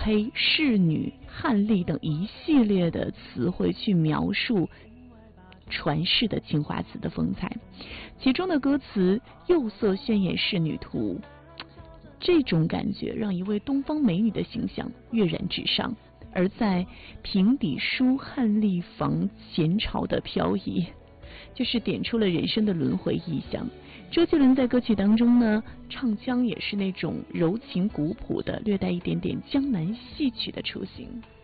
黑、仕女、汉丽等一系列的词汇去描述传世的青花瓷的风采。其中的歌词釉色炫眼仕女图，这种感觉让一位东方美女的形象跃然纸上。而在平底书汉丽坊前朝的漂移，就是点出了人生的轮回意象。周杰伦在歌曲当中呢，唱腔也是那种柔情古朴的，略带一点点江南戏曲的雏形。